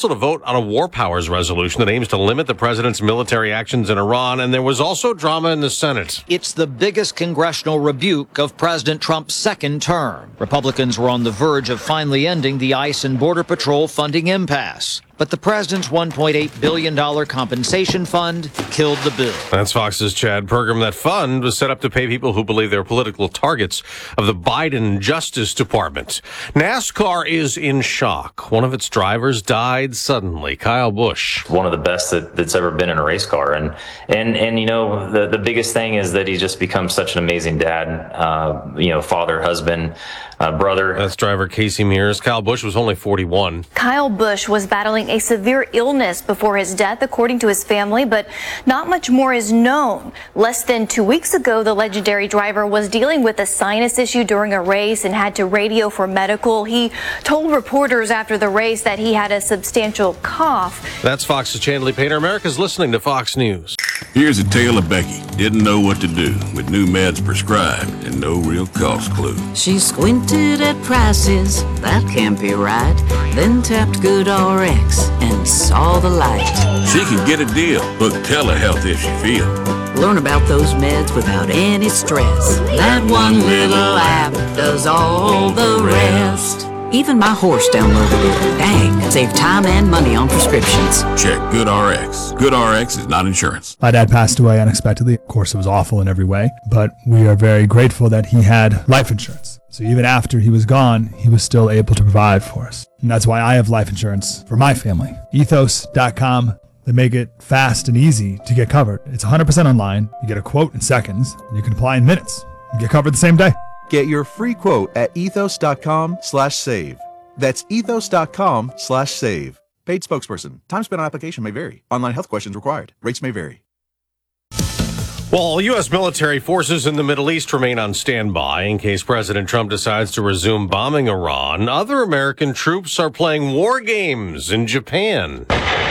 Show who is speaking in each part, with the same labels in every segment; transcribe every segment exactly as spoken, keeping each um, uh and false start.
Speaker 1: also to vote on a war powers resolution that aims to limit the president's military actions in Iran. And there was also drama in the Senate.
Speaker 2: It's the biggest congressional rebuke of President Trump's second term. Republicans were on the verge of finally ending the ICE and Border Patrol funding impasse. But the president's one point eight billion dollars compensation fund killed the bill.
Speaker 1: That's Fox's Chad Pergram. That fund was set up to pay people who believe they're political targets of the Biden Justice Department. NASCAR is in shock. One of its drivers died suddenly. Kyle Busch.
Speaker 3: One of the best that, that's ever been in a race car. And, and, and you know, the, the biggest thing is that he just becomes such an amazing dad, uh, you know, father, husband, uh, brother.
Speaker 1: That's driver Casey Mears. Kyle Busch was only forty-one.
Speaker 4: Kyle Busch was battling a severe illness before his death, according to his family, but not much more is known. Less than two weeks ago, the legendary driver was dealing with a sinus issue during a race and had to radio for medical. He told reporters after the race that he had a substantial cough.
Speaker 1: That's Fox's Chandler Painter. America's listening to Fox News.
Speaker 5: Here's a tale of Becky. Didn't know what to do with new meds prescribed and no real cost clue.
Speaker 6: She squinted at prices, that can't be right. Then tapped GoodRx and saw the light.
Speaker 5: She can get a deal. Book telehealth if she feel.
Speaker 6: Learn about those meds without any stress. That one little app does all the rest. Even my horse downloaded it. Dang, save time and money on prescriptions.
Speaker 5: Check GoodRx. GoodRx is not insurance.
Speaker 7: My dad passed away unexpectedly. Of course, it was awful in every way, but we are very grateful that he had life insurance. So even after he was gone, he was still able to provide for us. And that's why I have life insurance for my family. ethos dot com. They make it fast and easy to get covered. It's one hundred percent online. You get a quote in seconds, and you can apply in minutes. You get covered the same day.
Speaker 8: Get your free quote at ethos dot com slash save. That's ethos dot com slash save. Paid spokesperson. Time spent on application may vary. Online health questions required. Rates may vary.
Speaker 1: Well, U S military forces in the Middle East remain on standby in case President Trump decides to resume bombing Iran. Other American troops are playing war games in Japan.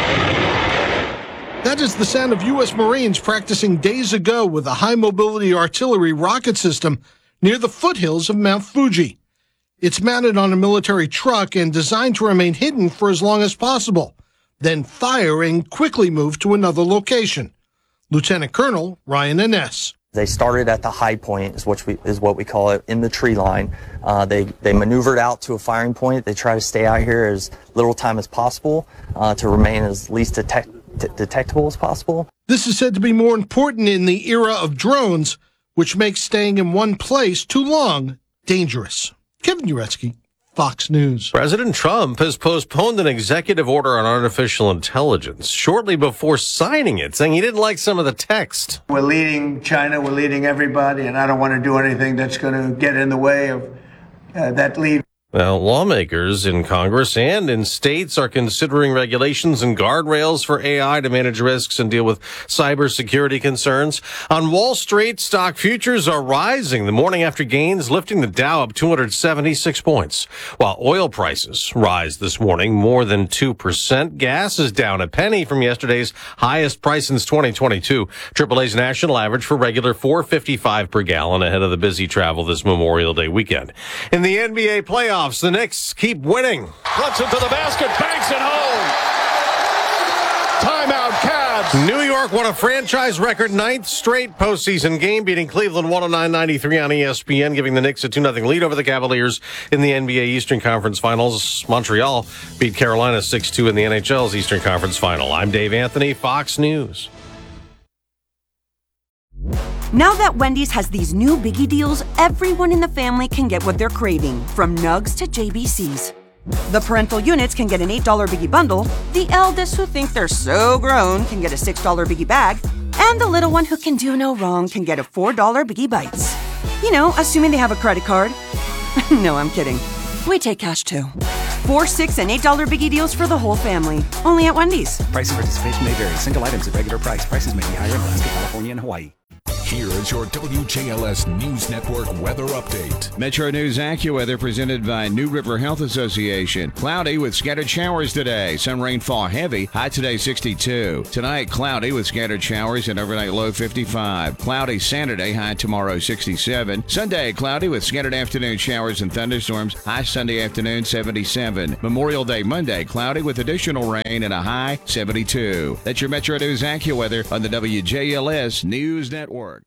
Speaker 9: That is the sound of U S Marines practicing days ago with a high-mobility artillery rocket system near the foothills of Mount Fuji. It's mounted on a military truck and designed to remain hidden for as long as possible, then fire and quickly move to another location. Lieutenant Colonel Ryan Innes.
Speaker 10: They started at the high point, is what we, is what we call it, in the tree line. Uh, they, they maneuvered out to a firing point. They try to stay out here as little time as possible uh, to remain as least detect, d- detectable as possible.
Speaker 9: This is said to be more important in the era of drones, which makes staying in one place too long dangerous. Kevin Uretsky, Fox News.
Speaker 1: President Trump has postponed an executive order on artificial intelligence shortly before signing it, saying he didn't like some of the text.
Speaker 11: We're leading China, we're leading everybody, and I don't want to do anything that's going to get in the way of uh, that lead.
Speaker 1: Well, lawmakers in Congress and in states are considering regulations and guardrails for A I to manage risks and deal with cybersecurity concerns. On Wall Street, stock futures are rising the morning after gains, lifting the Dow up two hundred seventy-six points, while oil prices rise this morning more than two percent. Gas is down a penny from yesterday's highest price since twenty twenty-two. triple A's national average for regular four fifty-five per gallon ahead of the busy travel this Memorial Day weekend. In the N B A playoffs, the Knicks keep winning.
Speaker 12: Clemson to the basket, banks it home. Timeout, Cavs.
Speaker 1: New York won a franchise record ninth straight postseason game, beating Cleveland one oh nine ninety-three on E S P N, giving the Knicks a two nothing lead over the Cavaliers in the N B A Eastern Conference Finals. Montreal beat Carolina six two in the N H L's Eastern Conference Final. I'm Dave Anthony, Fox News.
Speaker 13: Now that Wendy's has these new biggie deals, everyone in the family can get what they're craving, from nugs to J B Cs. The parental units can get an eight dollar biggie bundle, the eldest who think they're so grown can get a six dollar biggie bag, and the little one who can do no wrong can get a four dollar biggie bites. You know, assuming they have a credit card. No, I'm kidding. We take cash too. Four, six, and eight dollar biggie deals for the whole family. Only at Wendy's.
Speaker 14: Price and participation may vary. Single items at regular price. Prices may be higher in Alaska, California, and Hawaii. Here is your W J L S News Network weather update.
Speaker 15: Metro News AccuWeather presented by New River Health Association. Cloudy with scattered showers today. Some rainfall heavy. High today sixty-two. Tonight cloudy with scattered showers and overnight low fifty-five. Cloudy Saturday. High tomorrow sixty-seven. Sunday cloudy with scattered afternoon showers and thunderstorms. High Sunday afternoon seventy-seven. Memorial Day Monday cloudy with additional rain and a high seventy-two. That's your Metro News AccuWeather on the W J L S News Network.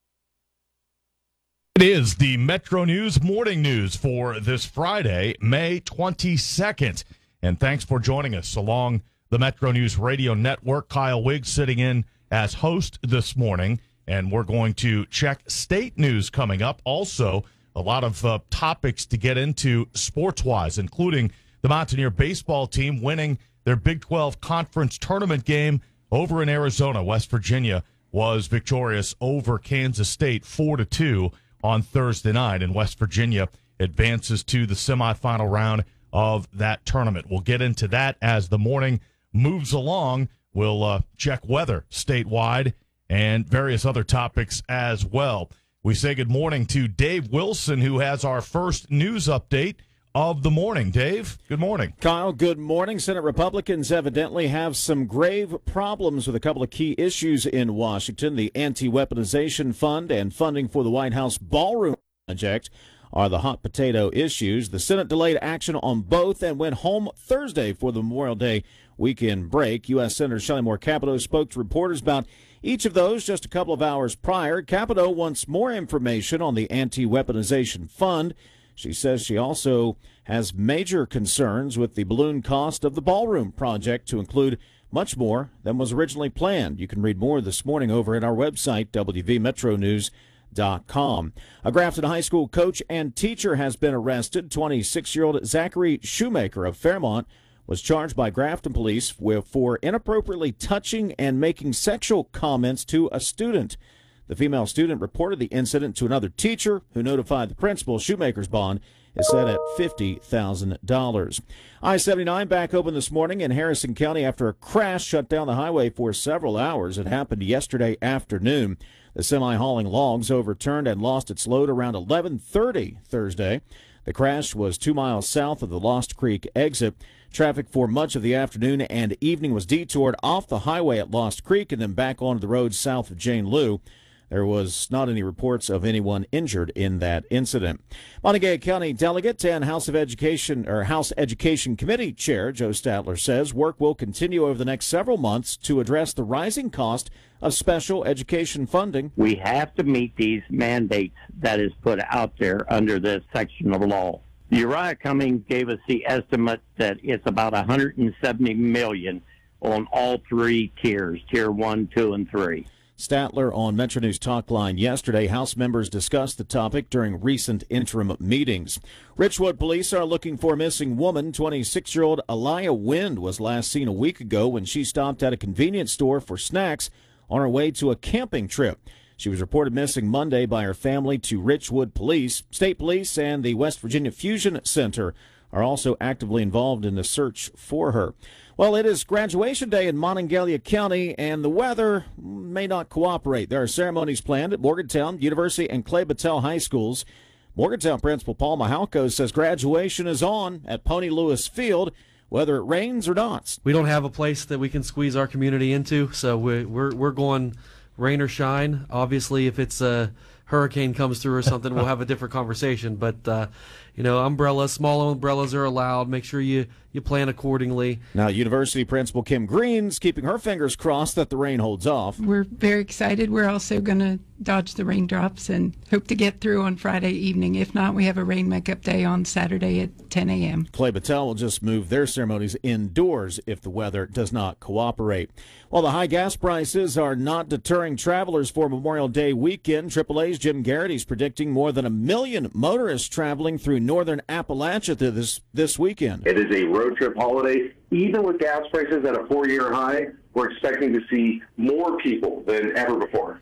Speaker 16: It is the Metro News Morning News for this Friday, May twenty-second. And thanks for joining us along the Metro News Radio Network. Kyle Wiggs sitting in as host this morning. And we're going to check state news coming up. Also, a lot of uh, topics to get into sports-wise, including the Mountaineer baseball team winning their Big twelve Conference Tournament game over in Arizona. West Virginia was victorious over Kansas State four to two. On Thursday night, and West Virginia advances to the semifinal round of that tournament. We'll get into that as the morning moves along. We'll uh, check weather statewide and various other topics as well. We say good morning to Dave Wilson, who has our first news update of the morning. Dave, good morning.
Speaker 17: Kyle, good morning. Senate Republicans evidently have some grave problems with a couple of key issues in Washington. The Anti-Weaponization Fund and funding for the White House Ballroom Project are the hot potato issues. The Senate delayed action on both and went home Thursday for the Memorial Day weekend break. U S. Senator Shelley Moore Capito spoke to reporters about each of those just a couple of hours prior. Capito wants more information on the Anti-Weaponization Fund. She says she also has major concerns with the balloon cost of the Ballroom Project to include much more than was originally planned. You can read more this morning over at our website, W V Metro News dot com. A Grafton High School coach and teacher has been arrested. twenty-six-year-old Zachary Shoemaker of Fairmont was charged by Grafton police for inappropriately touching and making sexual comments to a student. The female student reported the incident to another teacher who notified the principal. Shoemaker's bond is set at fifty thousand dollars. I seventy-nine back open this morning in Harrison County after a crash shut down the highway for several hours. It happened yesterday afternoon. The semi hauling logs overturned and lost its load around eleven thirty Thursday. The crash was two miles south of the Lost Creek exit. Traffic for much of the afternoon and evening was detoured off the highway at Lost Creek and then back onto the road south of Jane Lou. There was not any reports of anyone injured in that incident. Montague County Delegate and House of Education or House Education Committee Chair Joe Statler says work will continue over the next several months to address the rising cost of special education funding.
Speaker 18: We have to meet these mandates that is put out there under this section of law. Uriah Cummings gave us the estimate that it's about one hundred seventy million dollars on all three tiers, tier one, two, and three.
Speaker 17: Statler on Metro News Talk Line yesterday. House members discussed the topic during recent interim meetings. Richwood police are looking for a missing woman. twenty-six-year-old Aliyah Wind was last seen a week ago when she stopped at a convenience store for snacks on her way to a camping trip. She was reported missing Monday by her family to Richwood Police. State Police and the West Virginia Fusion Center are also actively involved in the search for her. Well, it is graduation day in Monongalia County, and the weather may not cooperate. There are ceremonies planned at Morgantown, University, and Clay Battelle High Schools. Morgantown Principal Paul Mahalko says graduation is on at Pony Lewis Field, whether it rains or not.
Speaker 19: We don't have a place that we can squeeze our community into, so we're we're, we're going rain or shine. Obviously, if it's a hurricane comes through or something, we'll have a different conversation. But, uh, you know, umbrellas, small umbrellas are allowed. Make sure you, you plan accordingly.
Speaker 17: Now, University Principal Kim Green's keeping her fingers crossed that the rain holds off.
Speaker 20: We're very excited. We're also going to dodge the raindrops and hope to get through on Friday evening. If not, we have a rain makeup day on Saturday at ten a.m.
Speaker 17: Clay Battelle will just move their ceremonies indoors if the weather does not cooperate. While the high gas prices are not deterring travelers for Memorial Day weekend, triple A's Jim Garrett is predicting more than a million motorists traveling through northern Appalachia this, this weekend.
Speaker 21: It is a road trip holiday. Even with gas prices at a four-year high, we're expecting to see more people than ever before.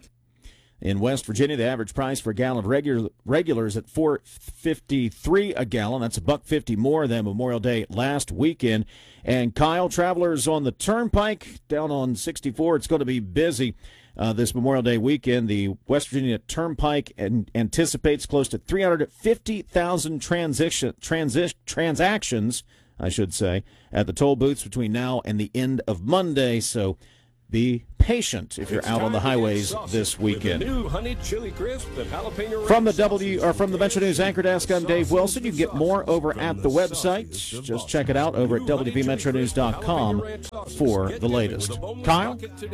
Speaker 17: In West Virginia, the average price for a gallon of regular, regular is at four fifty-three a gallon. That's a buck fifty more than Memorial Day last weekend. And Kyle, travelers on the Turnpike down on sixty-four, it's going to be busy uh, this Memorial Day weekend. The West Virginia Turnpike an- anticipates close to three hundred fifty thousand transition, transi- transactions, I should say, at the toll booths between now and the end of Monday. So be patient if you're out on the highways this weekend.
Speaker 12: New honey chili crisp and jalapeno
Speaker 17: From the W or from the Metro News Anchor Desk, I'm Dave Wilson. You can get more over at the website. Just check it out over at W P Metro News dot com for the latest. Kyle?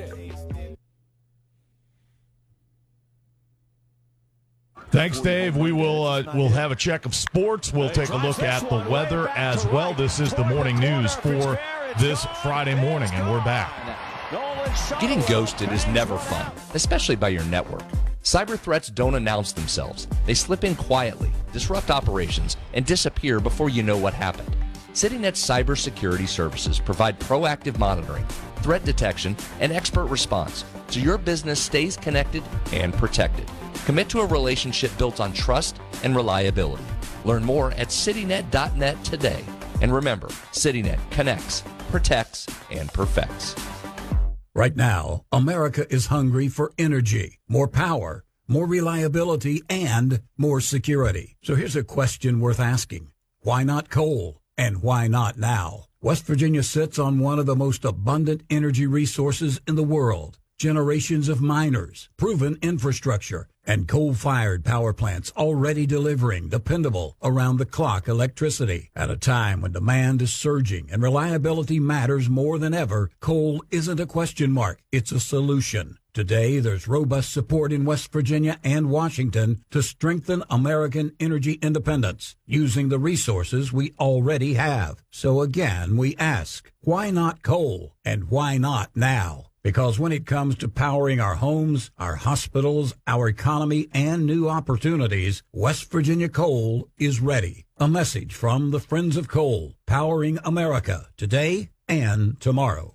Speaker 16: Thanks, Dave. We will uh, we'll have a check of sports. We'll take a look at the weather as well. This is the morning news for this Friday morning, and we're back.
Speaker 2: Getting ghosted is never fun, especially by your network. Cyber threats don't announce themselves. They slip in quietly, disrupt operations, and disappear before you know what happened. CityNet's cybersecurity services provide proactive monitoring, threat detection, and expert response, so your business stays connected and protected. Commit to a relationship built on trust and reliability. Learn more at citynet dot net today. And remember, CityNet connects, protects, and perfects.
Speaker 22: Right now, America is hungry for energy, more power, more reliability, and more security. So here's a question worth asking. Why not coal? And why not now? West Virginia sits on one of the most abundant energy resources in the world. Generations of miners, proven infrastructure, and coal-fired power plants already delivering dependable, around-the-clock electricity. At a time when demand is surging and reliability matters more than ever, coal isn't a question mark, it's a solution. Today, there's robust support in West Virginia and Washington to strengthen American energy independence using the resources we already have. So again, we ask, why not coal? And why not now? Because when it comes to powering our homes, our hospitals, our economy, and new opportunities, West Virginia Coal is ready. A message from the Friends of Coal, powering America today and tomorrow.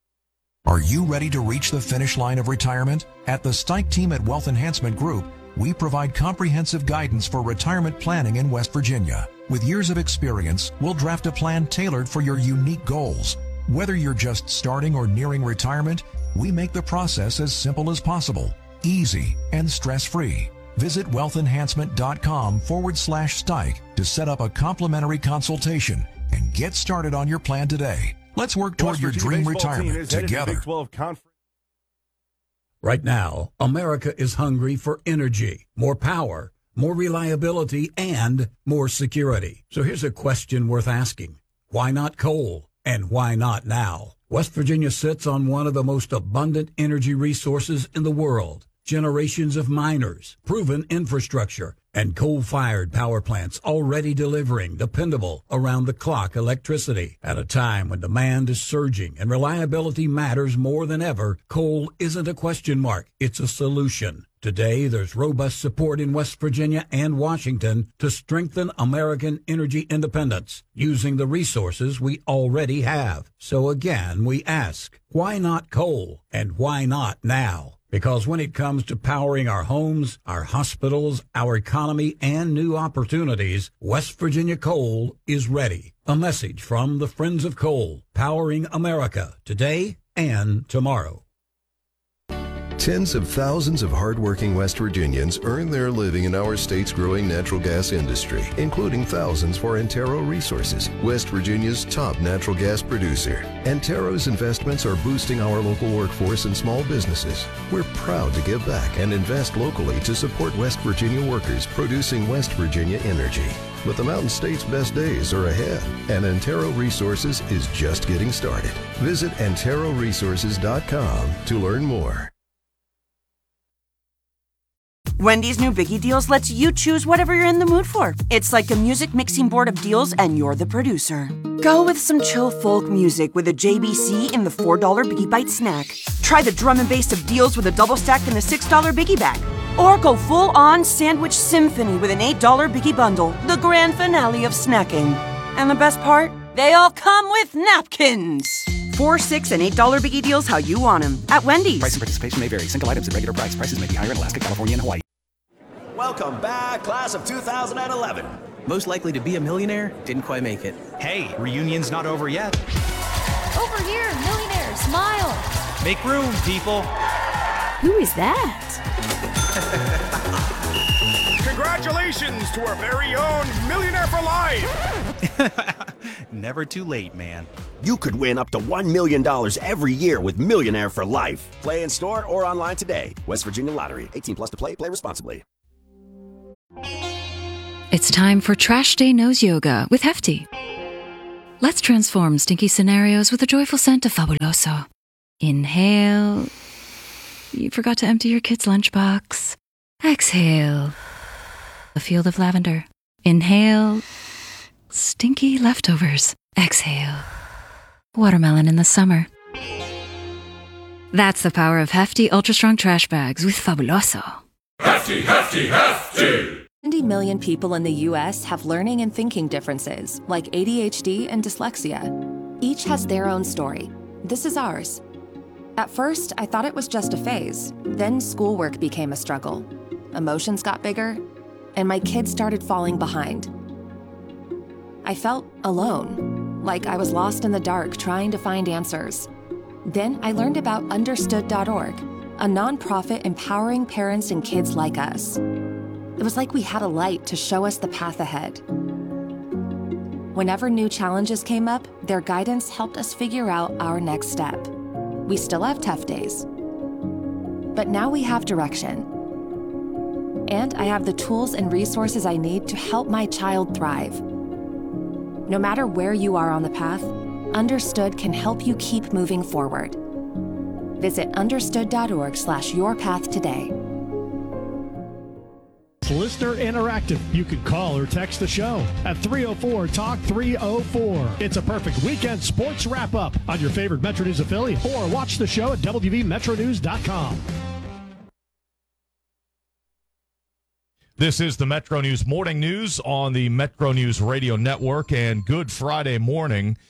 Speaker 23: Are you ready to reach the finish line of retirement? At the Stike team at Wealth Enhancement Group, we provide comprehensive guidance for retirement planning in West Virginia. With years of experience, we'll draft a plan tailored for your unique goals. Whether you're just starting or nearing retirement, we make the process as simple as possible, easy, and stress-free. Visit wealthenhancement.com forward slash Stike to set up a complimentary consultation and get started on your plan today. Let's work toward your dream retirement together.
Speaker 22: Right now, America is hungry for energy, more power, more reliability, and more security. So here's a question worth asking. Why not coal? And why not now? West Virginia sits on one of the most abundant energy resources in the world. Generations of miners, proven infrastructure, and coal-fired power plants already delivering dependable, around-the-clock electricity. At a time when demand is surging and reliability matters more than ever, coal isn't a question mark, it's a solution. Today, there's robust support in West Virginia and Washington to strengthen American energy independence using the resources we already have. So again, we ask, why not coal? And why not now? Because when it comes to powering our homes, our hospitals, our economy, and new opportunities, West Virginia Coal is ready. A message from the Friends of Coal, powering America today and tomorrow.
Speaker 24: Tens of thousands of hardworking West Virginians earn their living in our state's growing natural gas industry, including thousands for Antero Resources, West Virginia's top natural gas producer. Antero's investments are boosting our local workforce and small businesses. We're proud to give back and invest locally to support West Virginia workers producing West Virginia energy. But the Mountain State's best days are ahead, and Antero Resources is just getting started. Visit antero resources dot com to learn more.
Speaker 13: Wendy's new Biggie Deals lets you choose whatever you're in the mood for. It's like a music mixing board of deals, and you're the producer. Go with some chill folk music with a J B C in the four dollar Biggie Bite snack. Try the drum and bass of deals with a double stack in the six dollar Biggie Bag. Or go full-on sandwich symphony with an eight dollar Biggie Bundle, the grand finale of snacking. And the best part? They all come with napkins. Four, six, and eight dollar Biggie Deals how you want them at Wendy's.
Speaker 25: Price and participation may vary. Single items at regular price. Prices may be higher in Alaska, California, and Hawaii.
Speaker 26: Welcome back, class of two thousand eleven.
Speaker 27: Most likely to be a millionaire, didn't quite make it.
Speaker 26: Hey, reunion's not over yet.
Speaker 28: Over here, millionaire, smile.
Speaker 26: Make room, people.
Speaker 3: Who is that?
Speaker 4: Congratulations to our very own Millionaire for Life!
Speaker 5: Never too late, man.
Speaker 6: You could win up to one million dollars every year with Millionaire for Life. Play in store or online today. West Virginia Lottery. eighteen plus to play. Play responsibly.
Speaker 7: It's time for Trash Day Nose Yoga with Hefty. Let's transform stinky scenarios with a joyful scent of Fabuloso. Inhale. You forgot to empty your kid's lunchbox. Exhale. A field of lavender. Inhale. Stinky leftovers. Exhale. Watermelon in the summer. That's the power of Hefty Ultra Strong Trash Bags with Fabuloso.
Speaker 8: Hefty, hefty, hefty!
Speaker 10: seventy million people in the U S have learning and thinking differences, like A D H D and dyslexia. Each has their own story. This is ours. At first, I thought it was just a phase. Then schoolwork became a struggle. Emotions got bigger, and my kids started falling behind. I felt alone, like I was lost in the dark trying to find answers. Then I learned about Understood dot org, a nonprofit empowering parents and kids like us. It was like we had a light to show us the path ahead. Whenever new challenges came up, their guidance helped us figure out our next step. We still have tough days, but now we have direction. And I have the tools and resources I need to help my child thrive. No matter where you are on the path, Understood can help you keep moving forward. Visit understood dot org slash your path today.
Speaker 28: Listener Interactive. You can call or text the show at three oh four talk three oh four. It's a perfect weekend sports wrap-up on your favorite Metro News affiliate, or watch the show at w v metro news dot com.
Speaker 16: This is the Metro News Morning News on the Metro News Radio Network, and good Friday morning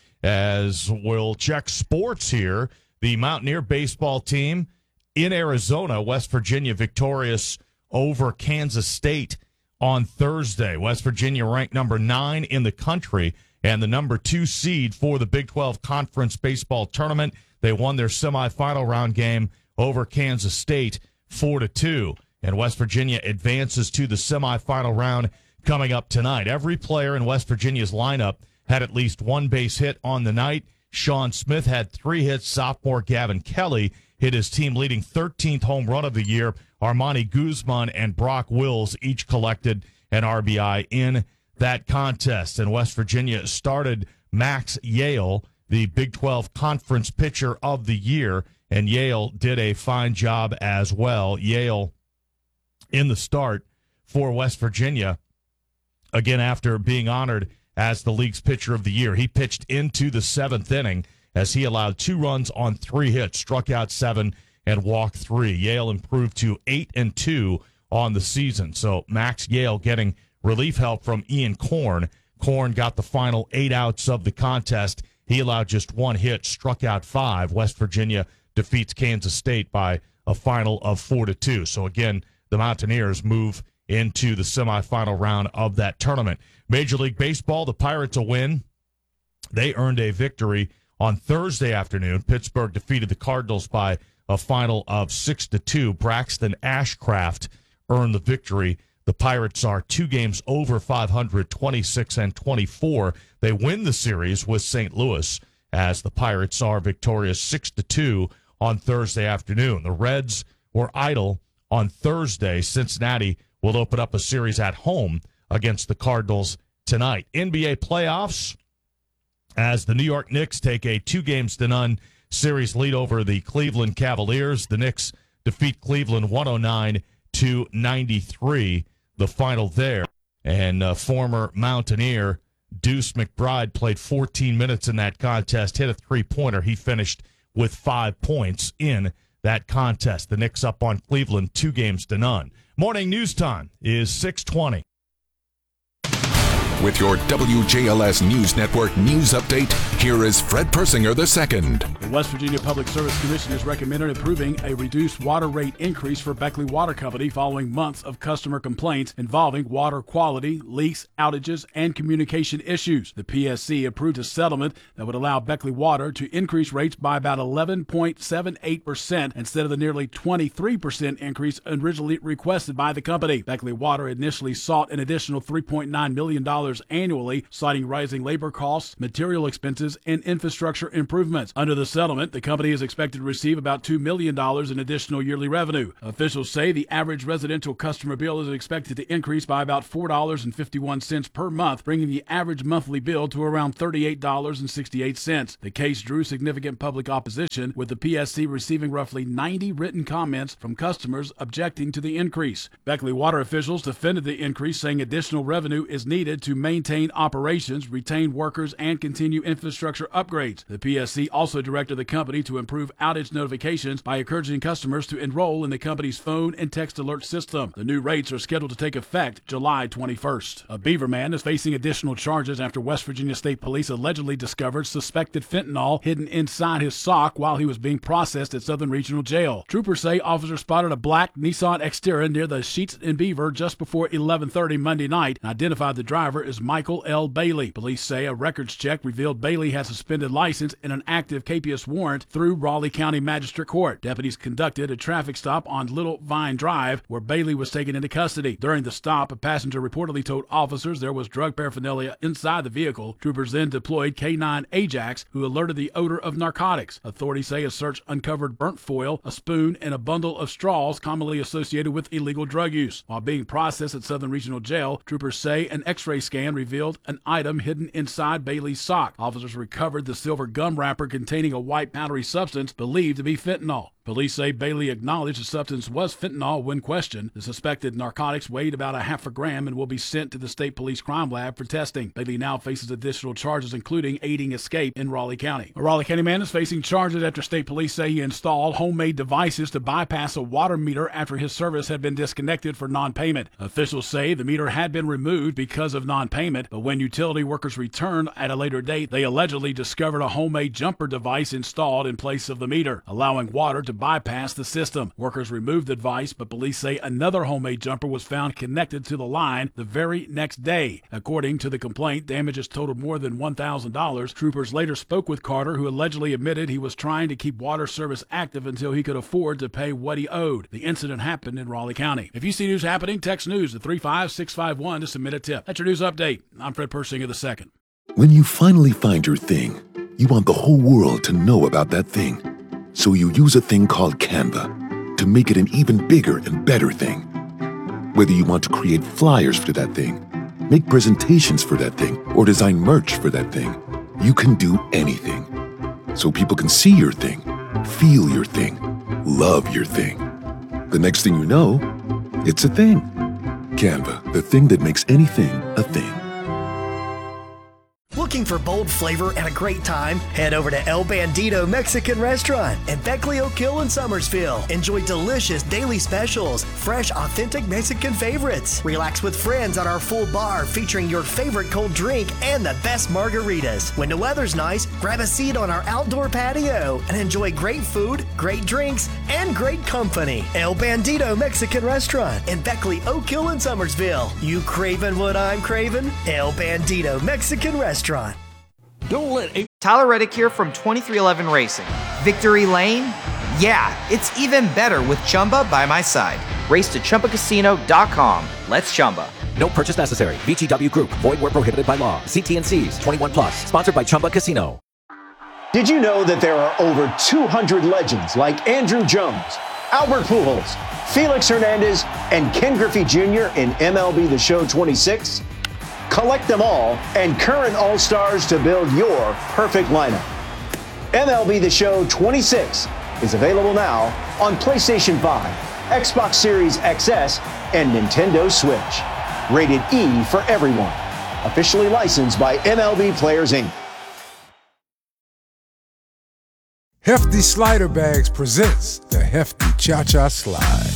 Speaker 16: as we'll check sports here. The Mountaineer baseball team in Arizona, West Virginia victorious over Kansas State on Thursday. West Virginia ranked number nine in the country and the number two seed for the Big twelve Conference Baseball Tournament. They won their semifinal round game over Kansas State four to two. And West Virginia advances to the semifinal round coming up tonight. Every player in West Virginia's lineup had at least one base hit on the night. Sean Smith had three hits. Sophomore Gavin Kelly hit his team-leading thirteenth home run of the year. Armani Guzman and Brock Wills each collected an R B I in that contest. And West Virginia started Max Yale, the Big twelve Conference Pitcher of the Year, and Yale did a fine job as well. Yale in the start for West Virginia, again after being honored as the league's Pitcher of the Year. He pitched into the seventh inning as he allowed two runs on three hits, struck out seven, and walked three. Yale improved to eight and two on the season. So Max Yale getting relief help from Ian Korn. Korn got the final eight outs of the contest. He allowed just one hit, struck out five. West Virginia defeats Kansas State by a final of four to two. So again, the Mountaineers move into the semifinal round of that tournament. Major League Baseball, the Pirates a win. They earned a victory on Thursday afternoon. Pittsburgh defeated the Cardinals by a final of six to two. Braxton Ashcraft earned the victory. The Pirates are two games over five hundred, twenty-six and twenty-four. They win the series with Saint Louis as the Pirates are victorious six to two on Thursday afternoon. The Reds were idle on Thursday. Cincinnati will open up a series at home against the Cardinals tonight. N B A playoffs as the New York Knicks take a two games to none series lead over the Cleveland Cavaliers. The Knicks defeat Cleveland one oh nine to ninety-three, the final there. And uh, former Mountaineer Deuce McBride played fourteen minutes in that contest, hit a three-pointer. He finished with five points in that contest. The Knicks up on Cleveland two games to none. Morning news time is six twenty.
Speaker 14: With your W J L S News Network news update, here is Fred Persinger the second.
Speaker 1: The West Virginia Public Service Commission has recommended approving a reduced water rate increase for Beckley Water Company following months of customer complaints involving water quality, leaks, outages, and communication issues. The P S C approved a settlement that would allow Beckley Water to increase rates by about eleven point seven eight percent instead of the nearly twenty-three percent increase originally requested by the company. Beckley Water initially sought an additional three point nine million dollars annually, citing rising labor costs, material expenses, and infrastructure improvements. Under the settlement, the company is expected to receive about two million dollars in additional yearly revenue. Officials say the average residential customer bill is expected to increase by about four dollars and fifty-one cents per month, bringing the average monthly bill to around thirty-eight dollars and sixty-eight cents. The case drew significant public opposition, with the P S C receiving roughly ninety written comments from customers objecting to the increase. Beckley Water officials defended the increase, saying additional revenue is needed to maintain operations, retain workers, and continue infrastructure upgrades. The P S C also directed the company to improve outage notifications by encouraging customers to enroll in the company's phone and text alert system. The new rates are scheduled to take effect July twenty-first. A Beaver man is facing additional charges after West Virginia State Police allegedly discovered suspected fentanyl hidden inside his sock while he was being processed at Southern Regional Jail. Troopers say officers spotted a black Nissan Xterra near the Sheets in Beaver just before eleven thirty Monday night and identified the driver as Michael L. Bailey. Police say a records check revealed Bailey has suspended license and an active K P S warrant through Raleigh County Magistrate Court. Deputies conducted a traffic stop on Little Vine Drive where Bailey was taken into custody. During the stop, a passenger reportedly told officers there was drug paraphernalia inside the vehicle. Troopers then deployed K nine Ajax, who alerted the odor of narcotics. Authorities say a search uncovered burnt foil, a spoon, and a bundle of straws commonly associated with illegal drug use. While being processed at Southern Regional Jail, troopers say an x-ray scan revealed an item hidden inside Bailey's sock. Officers recovered the silver gum wrapper containing a white powdery substance believed to be fentanyl. Police say Bailey acknowledged the substance was fentanyl when questioned. The suspected narcotics weighed about a half a gram and will be sent to the State Police Crime Lab for testing. Bailey now faces additional charges, including aiding escape in Raleigh County. A Raleigh County man is facing charges after state police say he installed homemade devices to bypass a water meter after his service had been disconnected for non-payment. Officials say the meter had been removed because of non-payment, but when utility workers returned at a later date, they allegedly discovered a homemade jumper device installed in place of the meter, allowing water to bypass the system. Workers removed the device, but police say another homemade jumper was found connected to the line the very next day. According to the complaint, damages totaled more than one thousand dollars. Troopers later spoke with Carter, who allegedly admitted he was trying to keep water service active until he could afford to pay what he owed. The incident happened in Raleigh County. If you see news happening, text news to three five six five one to submit a tip. That's your news update. I'm Fred Persinger the second.
Speaker 14: When you finally find your thing, you want the whole world to know about that thing. So you use a thing called Canva to make it an even bigger and better thing. Whether you want to create flyers for that thing, make presentations for that thing, or design merch for that thing, you can do anything. So people can see your thing, feel your thing, love your thing. The next thing you know, it's a thing. Canva, the thing that makes anything a thing.
Speaker 3: Looking for bold flavor and a great time? Head over to El Bandito Mexican Restaurant in Beckley, Oak Hill, and Summersville. Enjoy delicious daily specials, fresh, authentic Mexican favorites. Relax with friends at our full bar featuring your favorite cold drink and the best margaritas. When the weather's nice, grab a seat on our outdoor patio and enjoy great food, great drinks, and great company. El Bandito Mexican Restaurant in Beckley, Oak Hill, and Summersville. You craving what I'm craving? El Bandito Mexican Restaurant.
Speaker 9: Don't let a- Tyler Reddick here from twenty-three eleven Racing. Victory Lane? Yeah, it's even better with Chumba by my side. Race to Chumba Casino dot com. Let's Chumba.
Speaker 11: No purchase necessary. V G W Group. Void where prohibited by law. See T and C's. twenty-one plus. Sponsored by Chumba Casino.
Speaker 15: Did you know that there are over two hundred legends like Andrew Jones, Albert Pujols, Felix Hernandez, and Ken Griffey Junior in M L B The Show twenty-six? Collect them all and current All-Stars to build your perfect lineup. M L B The Show twenty-six is available now on PlayStation five, Xbox Series X S, and Nintendo Switch. Rated E for everyone. Officially licensed by M L B Players, Incorporated.
Speaker 18: Hefty Slider Bags presents the Hefty Cha-Cha Slide.